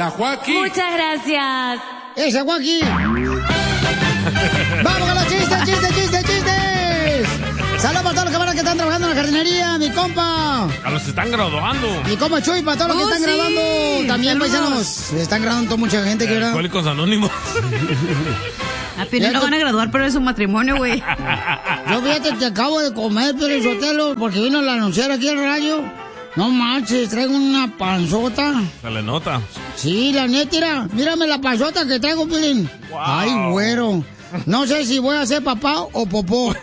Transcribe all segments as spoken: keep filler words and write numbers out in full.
La Joaquín. Muchas gracias. ¡Esa Joaquín! ¡Vamos con los chistes, chistes, chistes, chistes! ¡Saludos para todos los camaradas que están trabajando en la jardinería! ¡Mi compa! A los que están graduando. ¡Mi compa Chuy! Para todos los que Oh, están sí. graduando. También, Saludos. paisanos. Se están graduando mucha gente que, ¿verdad? Alcohólicos Anónimos. A Piolín lo van a graduar, pero es un matrimonio, güey. Yo fíjate que acabo de comer, pero el Sotelo, porque vino a anunciar aquí al radio. No manches, traigo una panzota. Se le nota. Sí, la neta, mira, mírame la panzota que traigo, Piolín. Wow. Ay, güero. No sé si voy a ser papá o popó.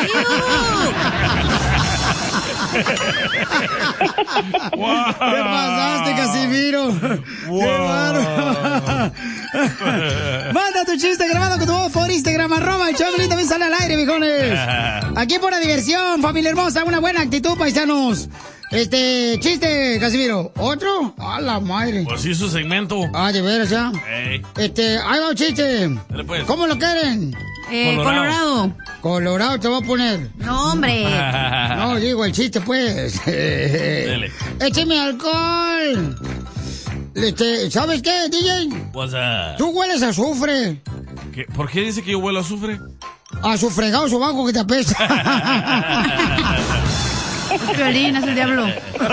Wow. ¿Qué pasaste, Casimiro? Wow. ¡Qué bárbaro! Manda tu chiste grabado con tu voz por Instagram, arroba el Choplin, también sale al aire, viejones. Aquí por la diversión, familia hermosa, una buena actitud, paisanos. Este, chiste, Casimiro. ¿Otro? ¡A la madre! Pues sí, su segmento. Ah, de veras, ya. Ey. Este, ahí va un chiste. Dale, pues. ¿Cómo lo quieren? Eh, Colorado. Colorado. Colorado te voy a poner. No, hombre. No, digo el chiste, pues. Dele. ¡Écheme alcohol! Este, ¿sabes qué, D J? What's up? Tú hueles a azufre. ¿Qué? ¿Por qué dice que yo huelo a azufre? A su fregado sobaco que te apesta. Piolín, es el diablo.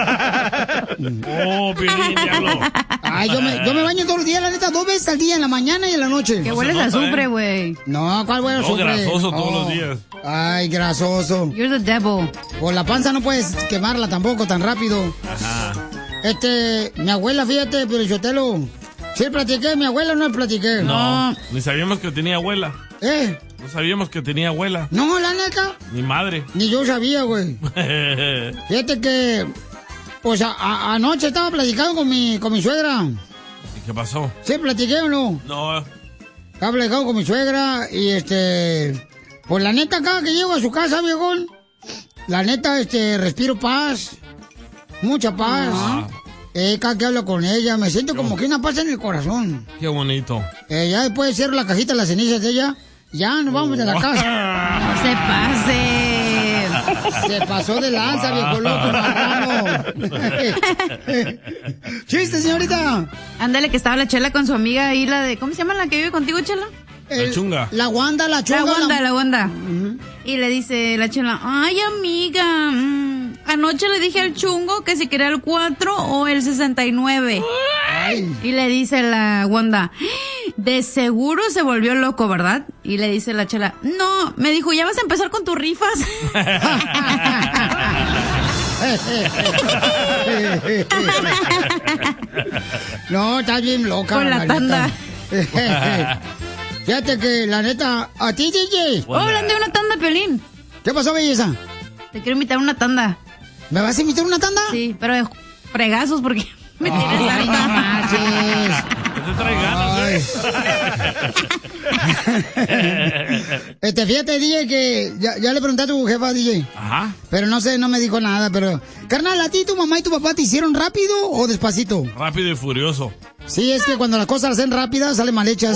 Oh, Piolín, diablo. Ay, yo me, yo me baño todos los días, la neta, dos veces al día, en la mañana y en la noche. Que No hueles se a nota, azufre, ¿eh? güey. No, ¿cuál huele a No, azufre? grasoso todos Oh. los días. Ay, grasoso. You're the devil. Por la panza no puedes quemarla tampoco tan rápido. Ajá. Este, mi abuela, fíjate, pero yo te lo... ¿Sí platiqué? ¿Mi abuela o no platiqué? No, ni sabíamos que tenía abuela. ¿Eh? No sabíamos que tenía abuela. No, la neta, Ni madre. ni yo sabía, güey. Fíjate que... Pues a- a- anoche estaba platicando con mi, con mi suegra. ¿Y qué pasó? ¿Sí platiqué o no? No. Estaba platicando con mi suegra y este... Pues la neta, cada que llego a su casa, viejón, la neta, este, respiro paz. Mucha paz. Ah. Eh, cada que hablo con ella, me siento como que una paz en el corazón. Qué bonito. Eh, ya después cierro la cajita de las cenizas de ella, ya nos vamos de la casa. No se pase. Se pasó de lanza, viejo loco, marrano. Chiste, señorita. Ándale, que estaba la Chela con su amiga ahí, la de... ¿Cómo se llama la que vive contigo, Chela? El- chunga. La Wanda, la chunga. La Wanda, la- la Wanda. Y le dice la Chela, ay, amiga, mm, anoche le dije al chungo que si quería el cuatro o el sesenta y nueve. Ay. Y le dice la Wanda, de seguro se volvió loco, ¿verdad? Y le dice la Chela, no, me dijo, ya vas a empezar con tus rifas. No, estás bien loca. Con la neta. tanda. Fíjate que, la neta, a ti, D J. Oh, hablando de una tanda, Piolín. ¿Qué pasó, belleza? Te quiero invitar a una tanda. ¿Me vas a invitar a una tanda? Sí, pero de fregazos porque me tienes Ay, no harta. manches. ¿Qué te trae ganas, eh? Este, fíjate, D J, que ya, ya le pregunté a tu jefa, D J. Ajá. Pero no sé, no me dijo nada, pero... Carnal, ¿a ti tu mamá y tu papá te hicieron rápido o despacito? Rápido y furioso. Sí, es que cuando las cosas las hacen rápidas, salen mal hechas.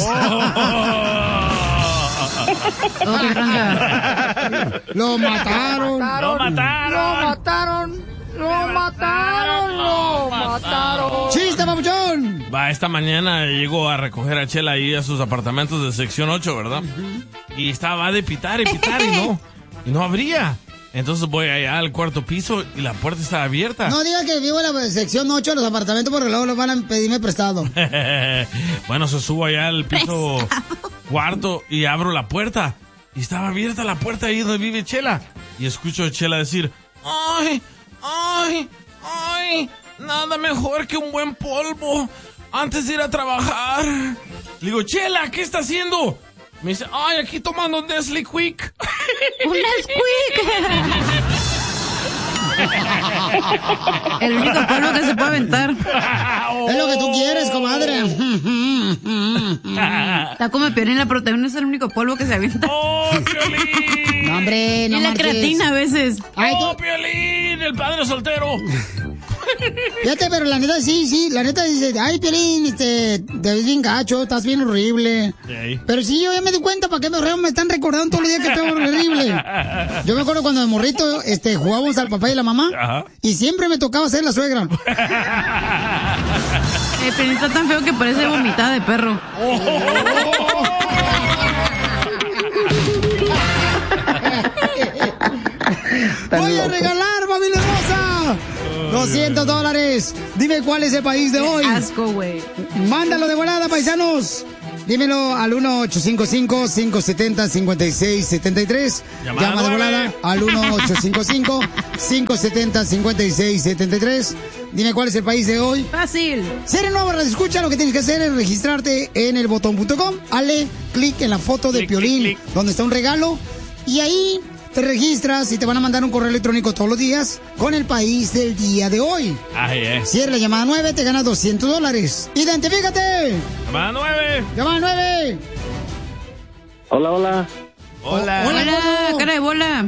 Oh, qué tranca. Lo mataron. ¡Lo mataron! mataron. Lo mataron. Lo mataron. ¡Chiste, papuchón! Va, esta mañana llegó a recoger a Chela ahí a sus apartamentos de sección ocho, ¿verdad? Y estaba de pitar y pitar y no, y no abría. Entonces voy allá al cuarto piso y la puerta está abierta. No diga que vivo en la sección ocho de los apartamentos porque luego los van a pedirme prestado. Bueno, se subo allá al piso cuarto y abro la puerta. Y estaba abierta la puerta ahí donde vive Chela. Y escucho a Chela decir, ¡ay, ay, ay! Nada mejor que un buen polvo antes de ir a trabajar. Le digo, Chela, ¿qué está haciendo? Me dice, ay, aquí tomando un Nestle Quick. ¡Un Nesquik! El único polvo que se puede aventar. Es lo que tú quieres, comadre. Está como Piolín, la proteína es el único polvo que se avienta. ¡Oh, Piolín! No, hombre, no Y la marches. creatina a veces. Ay, ¡Oh, tú- Piolín! El padre soltero. Fíjate, pero la neta, sí, sí, la neta dice, ay, Piolín, este, te ves bien gacho, estás bien horrible. Sí. Pero sí, yo ya me di cuenta, ¿para qué me, me están recordando todos los días que estoy horrible? Yo me acuerdo cuando de morrito, este, jugábamos al papá y la mamá, Ajá. y siempre me tocaba ser la suegra. El Piolín está tan feo que parece vomitada de perro. Voy a regalar, familia hermosa, doscientos dólares. Dime cuál es el país de hoy. Asco, güey. Mándalo de volada, paisanos. Dímelo al uno ocho cinco cinco, cinco siete cero, cinco seis siete tres. Llamada Llama de nueve. volada al uno ocho cinco cinco, cinco siete cero, cinco seis siete tres. Dime cuál es el país de hoy. Fácil. Si eres nuevo, escucha, lo que tienes que hacer es registrarte en el botón punto com. Hale clic en la foto de Clic, Piolín, clic, clic. donde está un regalo. Y ahí te registras y te van a mandar un correo electrónico todos los días con el país del día de hoy. Ay, eh. Si eres la llamada nueve, te ganas doscientos dólares. ¡Identifícate! Llamada nueve. ¡Llamada nueve! Hola, hola. Hola. Hola. Hola, gordo. cara de bola.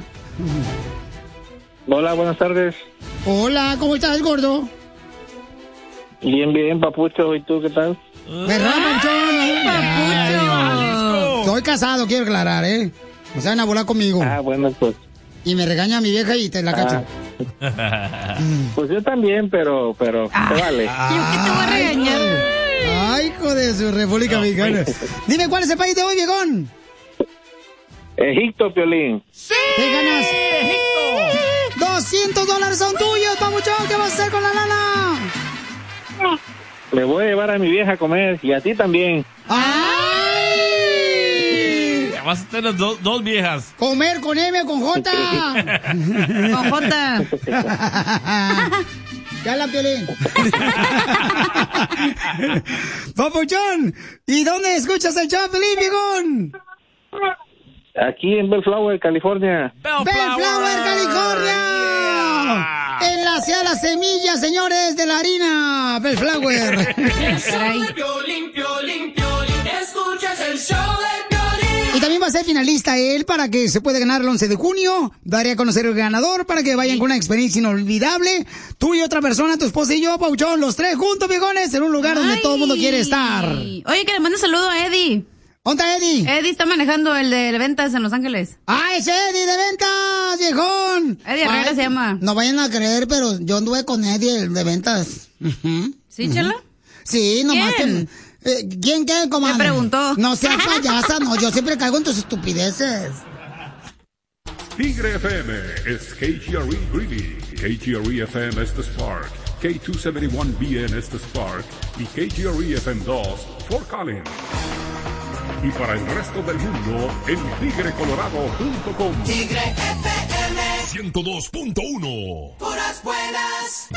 Hola, buenas tardes. Hola, ¿cómo estás, gordo? Bien, bien, papucho. ¿Y tú qué tal? ¿Verdad, Panchón? Papucho. Estoy casado, quiero aclarar, ¿eh? O sea, van a volar conmigo. Ah, bueno, pues. Y me regaña mi vieja y te la cacho. Pues yo también, pero, pero, Ah. te vale. ¿Yo qué te voy a regañar? Ay, hijo de su República Mexicana. Dime, ¿cuál es el país de hoy, viejón? Egipto, Piolín. Te ganas. doscientos dólares son tuyos, papuchón. ¿Qué vas a hacer con la lana? Me voy a llevar a mi vieja a comer y a ti también. ¡Ay! Ya vas a tener do- dos viejas. Comer con M o con J. Con J. Ya la Piolín. Papuchón, ¿y dónde escuchas el show, Piolín, viejón? Aquí en Bellflower, California. Bellflower, California. Yeah. En la ciudad de las semillas, señores, de la harina. Bellflower. Caray. Y también va a ser finalista él para que se pueda ganar el once de junio. Daré a conocer el ganador para que vayan con una experiencia inolvidable. Tú y otra persona, tu esposa y yo, Pauchón, los tres juntos, viejones, en un lugar donde Ay. todo el mundo quiere estar. Oye, que le mande saludo a Eddie. ¿Dónde está Eddie? Eddie está manejando el de ventas en Los Ángeles. ¡Ah, es Eddie de ventas, viejón! Eddie Herrera Ay, se llama. No vayan a creer, pero yo anduve con Eddie, el de ventas. Ujú. ¿Sí, Chela? Sí, nomás ¿Quién? que... eh, ¿Quién qué, comadre? Me preguntó. No seas payasa, no, yo siempre caigo en tus estupideces. Tigre F M es K G R E Greeley, K G R E F M es The Spark, K doscientos setenta y uno B N es The Spark y K G R E F M dos Fort Collins. Y para el resto del mundo en tigre colorado punto com. Tigre F M, ciento dos punto uno. puras buenas.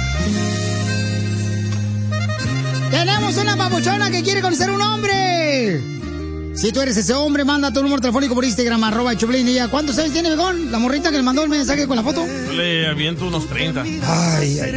Tenemos una papuchona que quiere conocer un hombre. Si tú eres ese hombre, manda tu número telefónico por Instagram, arroba el Choplin. Y ya, ¿cuántos años tiene, viejón? La morrita que le mandó el mensaje con la foto. Yo le aviento unos treinta. Ay, ay.